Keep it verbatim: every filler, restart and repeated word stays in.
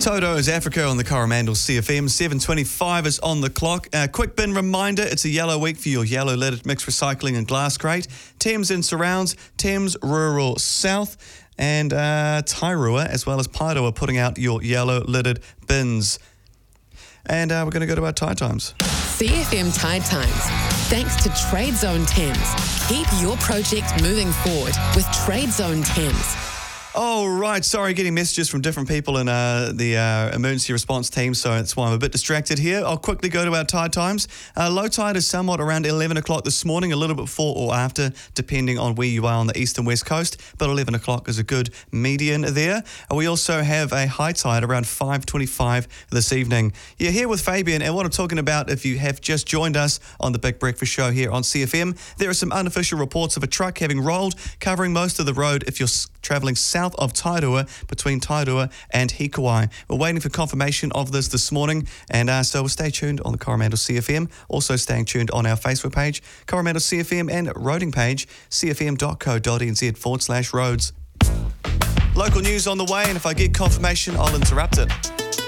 Toto is Africa on the Coromandel C F M. seven twenty-five is on the clock. A quick bin reminder, it's a yellow week for your yellow lidded mixed recycling and glass crate. Thames and surrounds, Thames Rural South and uh, Tairua as well as Paeroa are putting out your yellow lidded bins. And uh, we're going to go to our Tide Times. C F M Tide Times. Thanks to Trade Zone Thames. Keep your project moving forward with Trade Zone Thames. Oh, right. Sorry, getting messages from different people in uh, the uh, emergency response team, so that's why I'm a bit distracted here. I'll quickly go to our tide times. Uh, low tide is somewhat around eleven o'clock this morning, a little bit before or after, depending on where you are on the east and west coast, but eleven o'clock is a good median there. Uh, we also have a high tide around five twenty-five this evening. You're here with Fabian, and what I'm talking about, if you have just joined us on the Big Breakfast Show here on C F M, there are some unofficial reports of a truck having rolled, covering most of the road if you're travelling south of Tairua, between Tairua and Hikuai. We're waiting for confirmation of this this morning, and uh, so we'll stay tuned on the Coromandel C F M, also staying tuned on our Facebook page, Coromandel C F M, and roading page, cfm.co.nz forward slash roads. Local news on the way, and if I get confirmation, I'll interrupt it.